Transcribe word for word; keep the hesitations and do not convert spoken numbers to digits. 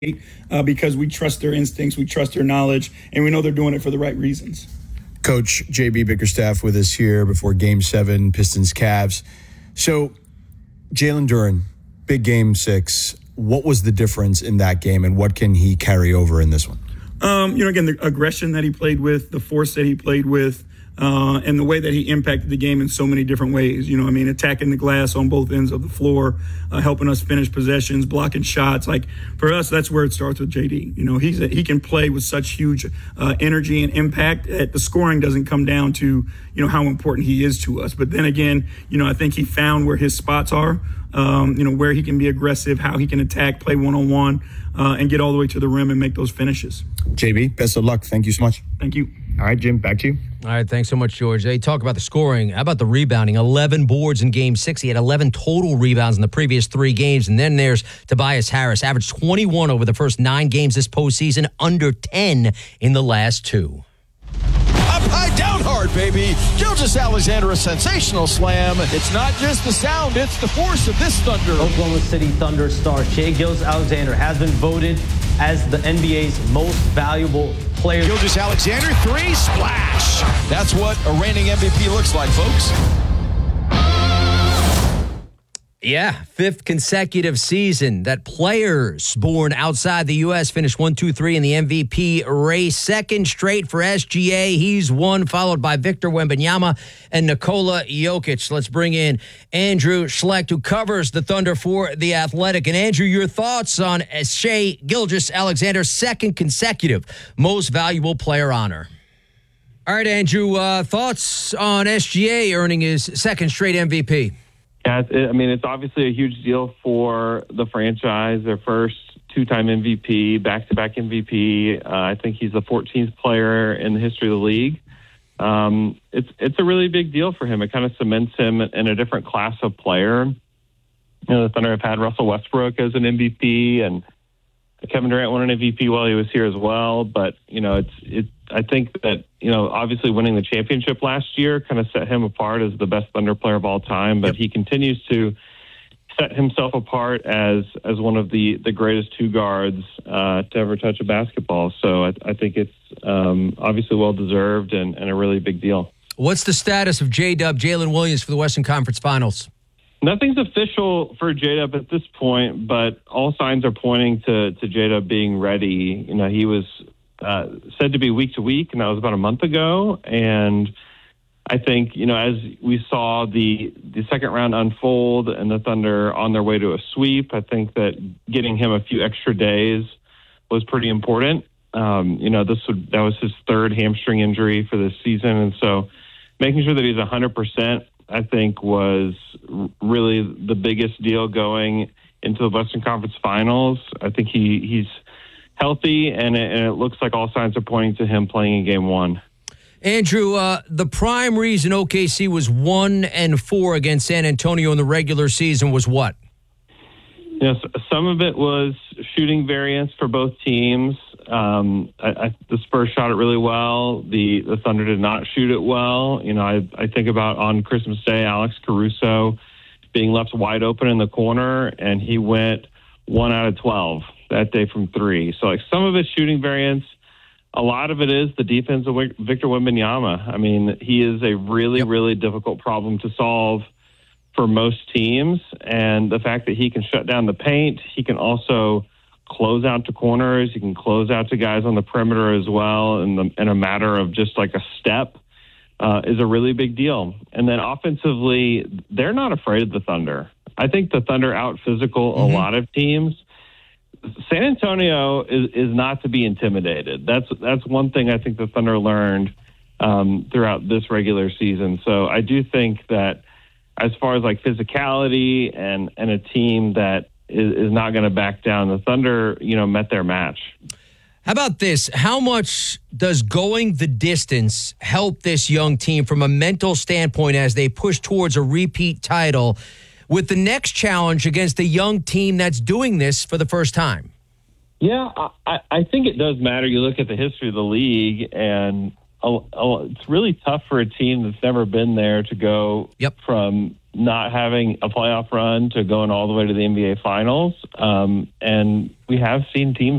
uh, because we trust their instincts, we trust their knowledge, and we know they're doing it for the right reasons. Coach J B Bickerstaff with us here before Game seven, Pistons-Cavs. So, Jalen Duren, big Game six. What was the difference in that game, and what can he carry over in this one? Um, you know, again, the aggression that he played with, the force that he played with, uh, and the way that he impacted the game in so many different ways. You know, I mean, attacking the glass on both ends of the floor, uh, helping us finish possessions, blocking shots. Like, for us, that's where it starts with J D. You know, he's a, he can play with such huge uh, energy and impact that the scoring doesn't come down to, you know, how important he is to us. But then again, you know, I think he found where his spots are. Um, you know, where he can be aggressive, how he can attack, play one-on-one, uh, and get all the way to the rim and make those finishes. J B, best of luck. Thank you so much. Thank you. All right, Jim, back to you. All right, thanks so much, George. They talk about the scoring. How about the rebounding? eleven boards in Game six. He had eleven total rebounds in the previous three games. And then there's Tobias Harris, averaged twenty-one over the first nine games this postseason, under ten in the last two. Up high, down hard, baby. Gilgeous-Alexander, a sensational slam. It's not just the sound, it's the force of this Thunder. Oklahoma City Thunder star Shai Gilgeous-Alexander has been voted as the N B A's most valuable player. Gilgeous-Alexander, three, splash. That's what a reigning M V P looks like, folks. Yeah, fifth consecutive season that players born outside the U S finished one, two, three in the M V P race. Second straight for S G A. He's one, followed by Victor Wembanyama and Nikola Jokic. Let's bring in Andrew Schlecht, who covers the Thunder for The Athletic. And Andrew, your thoughts on Shai Gilgeous-Alexander's second consecutive most valuable player honor? All right, Andrew, uh, thoughts on S G A earning his second straight M V P? Yeah, it, I mean, it's obviously a huge deal for the franchise. Their first two-time M V P, back-to-back M V P. Uh, I think he's the fourteenth player in the history of the league. Um, it's it's a really big deal for him. It kind of cements him in a different class of player. You know, the Thunder have had Russell Westbrook as an M V P, and Kevin Durant won an M V P while he was here as well. But, you know, it's it. I think that, you know, obviously winning the championship last year kind of set him apart as the best Thunder player of all time. But yep. He continues to set himself apart as as one of the, the greatest two guards uh, to ever touch a basketball. So I, I think it's um, obviously well-deserved and, and a really big deal. What's the status of J-Dub, Jalen Williams, for the Western Conference Finals? Nothing's official for J-Dub at this point, but all signs are pointing to, to J-Dub being ready. You know, he was uh, said to be week to week, and that was about a month ago. And I think, you know, as we saw the, the second round unfold and the Thunder on their way to a sweep, I think that getting him a few extra days was pretty important. Um, you know, this would, that was his third hamstring injury for this season. And so making sure that he's one hundred percent, I think, was really the biggest deal going into the Western Conference Finals. I think he, he's healthy, and it, and it looks like all signs are pointing to him playing in Game One. Andrew, uh, the prime reason O K C was one and four against San Antonio in the regular season was what? Yes, some of it was shooting variance for both teams. Um, I, I, the Spurs shot it really well. The, the Thunder did not shoot it well. You know, I, I think about on Christmas Day, Alex Caruso being left wide open in the corner, and he went one out of twelve that day from three. So, like, some of it's shooting variance. A lot of it is the defense of Victor Wembanyama. I mean, he is a really, yep. really difficult problem to solve for most teams. And the fact that he can shut down the paint, he can also close out to corners, he can close out to guys on the perimeter as well in, the, in a matter of just like a step uh, is a really big deal. And then offensively, they're not afraid of the Thunder. I think the Thunder out-physical mm-hmm. a lot of teams. San Antonio is, is not to be intimidated. That's that's one thing I think the Thunder learned um, throughout this regular season. So I do think that as far as like physicality and, and a team that is, is not going to back down, the Thunder, you know, met their match. How about this? How much does going the distance help this young team from a mental standpoint as they push towards a repeat title with the next challenge against a young team that's doing this for the first time? Yeah, I, I think it does matter. You look at the history of the league, and it's really tough for a team that's never been there to go yep. from not having a playoff run to going all the way to the N B A Finals. Um, and we have seen teams